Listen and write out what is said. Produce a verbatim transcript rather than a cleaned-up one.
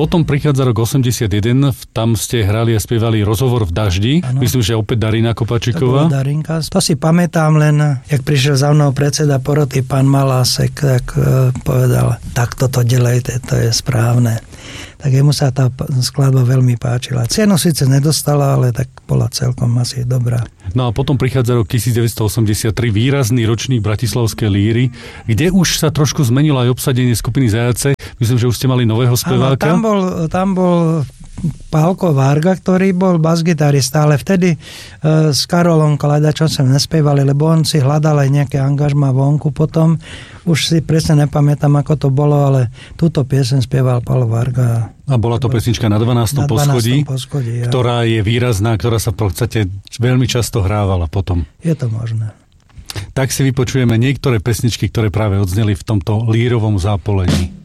Potom prichádza rok osemdesiatjeden, tam ste hrali a spievali Rozhovor v daždi. Ano. Myslím, že opäť Darina Kopačíková. To Darinka. To si pamätám len, jak prišiel za mnou predseda poroty pán Malásek, tak uh, povedal, tak toto delejte, to je správne. Tak jemu sa tá skladba veľmi páčila. Cenu síce nedostala, ale tak bola celkom asi dobrá. No a potom prichádza rok devätnásťstoosemdesiattri, výrazný ročník Bratislavskej líry, kde už sa trošku zmenilo aj obsadenie skupiny Zajace. Myslím, že už ste mali nového speváka. Áno, tam bol, tam bol Pálko Varga, ktorý bol basgitarista, ale vtedy e, s Karolom Kaladačom sme nespievali, lebo on si hľadal aj nejaké angažma vonku potom. Už si presne nepamätám, ako to bolo, ale túto pieseň spieval Pálo Varga. A bola to pesnička Na dvanástom poschodí, poschodí ja. Ktorá je výrazná, ktorá sa v podstate veľmi často hrávala potom. Je to možné. Tak si vypočujeme niektoré pesničky, ktoré práve odzneli v tomto lírovom zápolení.